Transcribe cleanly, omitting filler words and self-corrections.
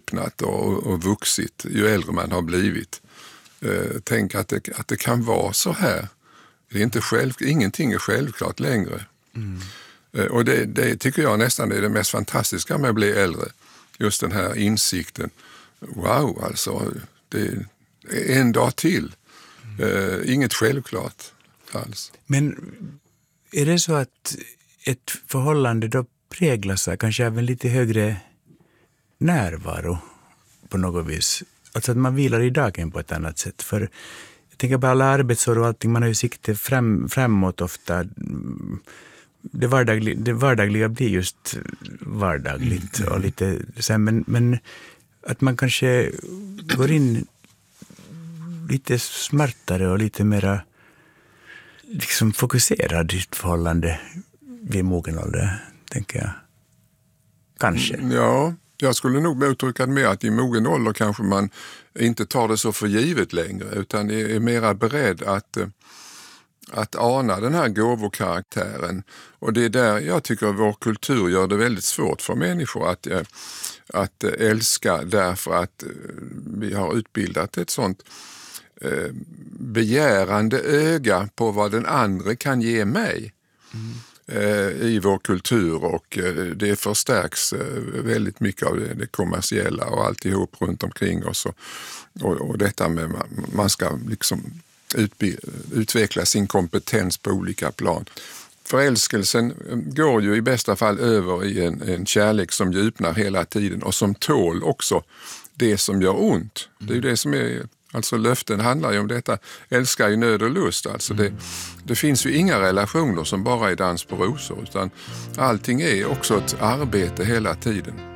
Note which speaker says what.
Speaker 1: avslappnat och vuxit ju äldre man har blivit. Tänk att det kan vara så här. Det är inte ingenting är självklart längre. Och det tycker jag nästan är det mest fantastiska med att bli äldre. Just den här insikten. Wow, alltså, det är en dag till. Inget självklart alls.
Speaker 2: Men är det så att ett förhållande då präglas kanske av en lite högre närvaro på något vis? Alltså att man vilar i dagen på ett annat sätt. För jag tänker på alla arbetsår och allting, man har ju sikte framåt ofta. Det vardagliga blir just vardagligt och lite så här, men att man kanske går in lite smartare och lite mera liksom fokuserad i ett förhållande vid mogen ålder, tänker jag. Kanske.
Speaker 1: Ja, jag skulle nog uttrycka det med att i mogen ålder kanske man inte tar det så för givet längre, utan är mera beredd att ana den här gåvokaraktären. Och det är där jag tycker vår kultur gör det väldigt svårt för människor att älska, därför att vi har utbildat ett sånt begärande öga på vad den andra kan ge mig i vår kultur, och det förstärks väldigt mycket av det kommersiella och alltihop runt omkring oss, och detta med man ska liksom utveckla sin kompetens på olika plan. Förälskelsen går ju i bästa fall över i en kärlek som djupnar hela tiden och som tål också det som gör ont. Det är ju det som är, alltså löften handlar ju om detta, älskar i nöd och lust. Alltså det finns ju inga relationer som bara är dans på rosor, utan allting är också ett arbete hela tiden.